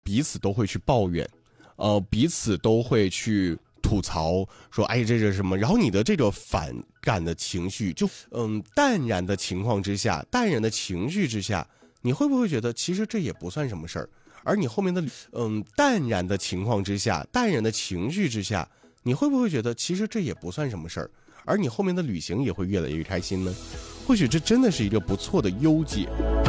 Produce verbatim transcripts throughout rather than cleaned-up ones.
彼此都会去抱怨，呃，彼此都会去吐槽说，哎，这是什么？然后你的这个反感的情绪就嗯淡然的情况之下，淡然的情绪之下，你会不会觉得其实这也不算什么事儿？而你后面的嗯淡然的情况之下，淡然的情绪之下，你会不会觉得其实这也不算什么事儿？而你后面的旅行也会越来越开心呢？或许这真的是一个不错的优解。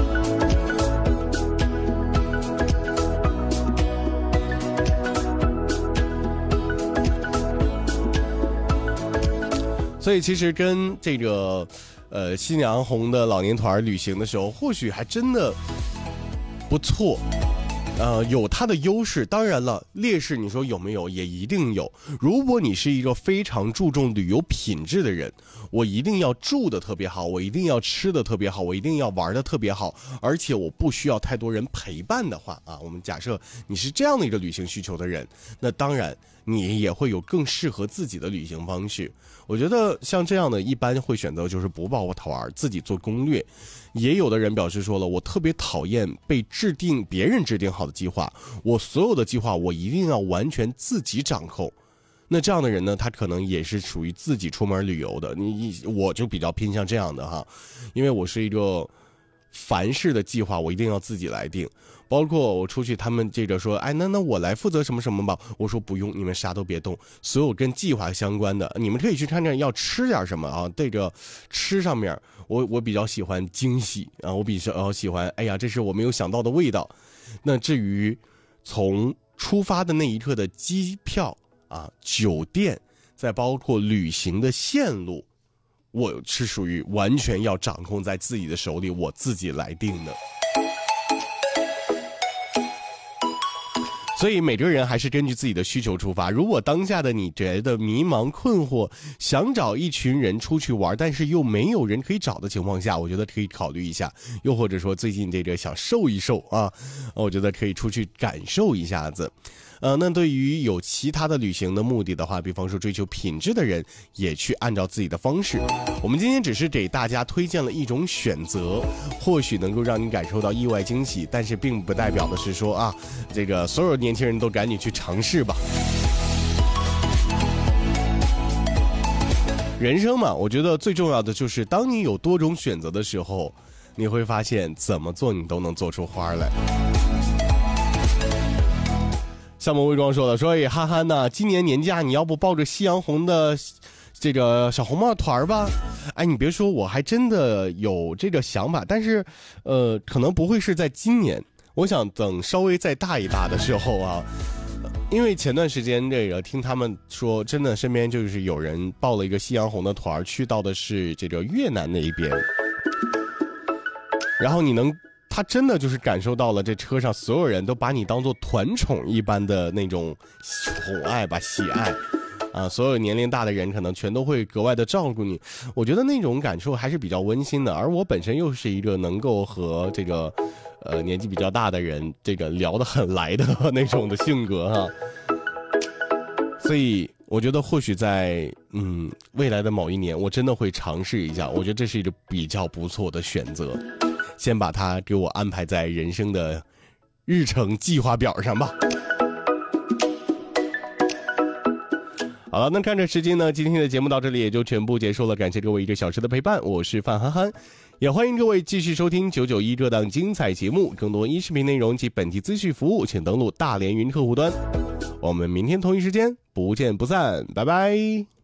所以其实跟这个呃夕阳红的老年团旅行的时候，或许还真的不错，呃，有它的优势。当然了，劣势你说有没有，也一定有。如果你是一个非常注重旅游品质的人，我一定要住的特别好，我一定要吃的特别好，我一定要玩的特别好，而且我不需要太多人陪伴的话啊，我们假设你是这样的一个旅行需求的人，那当然你也会有更适合自己的旅行方式。我觉得像这样的一般会选择就是不抱团，自己做攻略。也有的人表示说了，我特别讨厌被制定别人制定好的计划，我所有的计划我一定要完全自己掌控。那这样的人呢，他可能也是属于自己出门旅游的。你我就比较偏向这样的哈，因为我是一个凡事的计划我一定要自己来定。包括我出去，他们这个说，哎，那那我来负责什么什么吧。我说不用，你们啥都别动，所有跟计划相关的，你们可以去看看要吃点什么啊。这个吃上面，我我比较喜欢惊喜啊，我比较喜欢，哎呀，这是我没有想到的味道。那至于从出发的那一刻的机票啊、酒店，再包括旅行的线路，我是属于完全要掌控在自己的手里，我自己来定的。所以每个人还是根据自己的需求出发。如果当下的你觉得迷茫困惑，想找一群人出去玩，但是又没有人可以找的情况下，我觉得可以考虑一下。又或者说最近这个想瘦一瘦啊，我觉得可以出去感受一下子。呃，那对于有其他的旅行的目的的话，比方说追求品质的人，也去按照自己的方式。我们今天只是给大家推荐了一种选择，或许能够让你感受到意外惊喜，但是并不代表的是说啊，这个所有年轻人都赶紧去尝试吧。人生嘛，我觉得最重要的就是当你有多种选择的时候，你会发现怎么做你都能做出花来。像我们魏庄说的，说哎憨憨呐，今年年假你要不抱着夕阳红的这个小红帽团吧？哎，你别说，我还真的有这个想法，但是呃，可能不会是在今年，我想等稍微再大一大的时候啊。因为前段时间这个听他们说，真的身边就是有人报了一个夕阳红的团，去到的是这个越南那一边，然后你能。他真的就是感受到了这车上所有人都把你当做团宠一般的那种宠爱吧，喜爱啊，所有年龄大的人可能全都会格外的照顾你。我觉得那种感受还是比较温馨的。而我本身又是一个能够和这个呃年纪比较大的人这个聊得很来的那种的性格哈，所以我觉得或许在嗯未来的某一年，我真的会尝试一下。我觉得这是一个比较不错的选择。先把它给我安排在人生的日程计划表上吧。好了，那看着时间呢，今天的节目到这里也就全部结束了。感谢各位一个小时的陪伴，我是范憨憨，也欢迎各位继续收听九九一这档精彩节目。更多音视频内容及本地资讯服务，请登录大连云客户端。我们明天同一时间不见不散，拜拜。